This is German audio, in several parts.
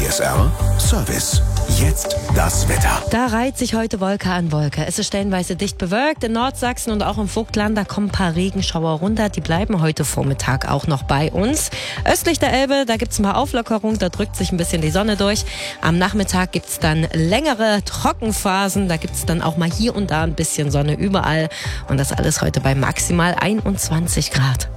PSR Service. Jetzt das Wetter. Da reiht sich heute Wolke an Wolke. Es ist stellenweise dicht bewölkt. In Nordsachsen und auch im Vogtland, da kommen ein paar Regenschauer runter. Die bleiben heute Vormittag auch noch bei uns. Östlich der Elbe, da gibt's ein paar Auflockerungen. Da drückt sich ein bisschen die Sonne durch. Am Nachmittag gibt's dann längere Trockenphasen. Da gibt's dann auch mal hier und da ein bisschen Sonne überall. Und das alles heute bei maximal 21 Grad.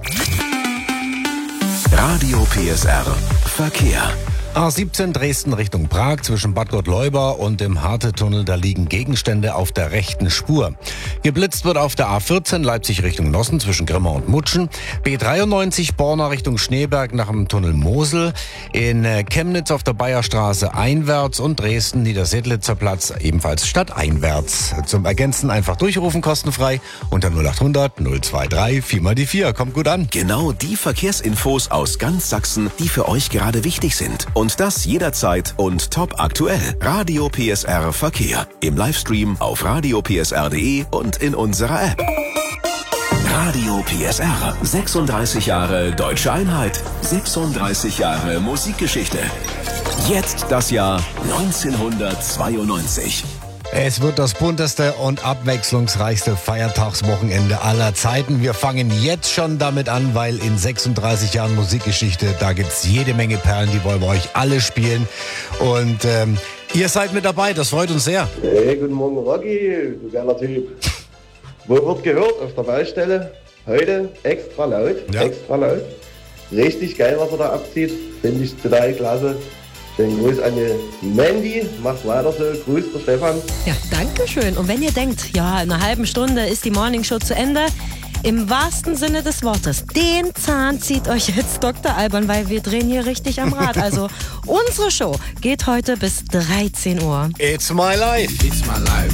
Radio PSR Verkehr. A17 Dresden Richtung Prag zwischen Bad Gottleuba und dem Harte-Tunnel, da liegen Gegenstände auf der rechten Spur. Geblitzt wird auf der A14 Leipzig Richtung Nossen zwischen Grimma und Mutschen. B93 Borna Richtung Schneeberg nach dem Tunnel Mosel. In Chemnitz auf der Bayerstraße einwärts und Dresden Niedersedlitzer Platz ebenfalls stadteinwärts. Zum Ergänzen einfach durchrufen, kostenfrei unter 0800 023 4x4. Kommt gut an. Genau die Verkehrsinfos aus ganz Sachsen, die für euch gerade wichtig sind. Und das jederzeit und top aktuell. Radio PSR Verkehr. Im Livestream auf radiopsr.de und in unserer App. Radio PSR. 36 Jahre Deutsche Einheit. 36 Jahre Musikgeschichte. Jetzt das Jahr 1992. Es wird das bunteste und abwechslungsreichste Feiertagswochenende aller Zeiten. Wir fangen jetzt schon damit an, weil in 36 Jahren Musikgeschichte, da gibt's jede Menge Perlen, die wollen wir euch alle spielen. Und ihr seid mit dabei, das freut uns sehr. Hey, guten Morgen Rocky, du geiler Typ. Wo wird gehört? Auf der Baustelle. Heute extra laut, Ja. extra laut. Richtig geil, was er da abzieht. Finde ich total klasse. Schönen Gruß an die Mandy. Macht weiter so. Grüß der Stefan. Ja, danke schön. Und wenn ihr denkt, ja, in einer halben Stunde ist die Morningshow zu Ende, im wahrsten Sinne des Wortes, den Zahn zieht euch jetzt Dr. Alban, weil wir drehen hier richtig am Rad. Also unsere Show geht heute bis 13 Uhr. It's my life. It's my life.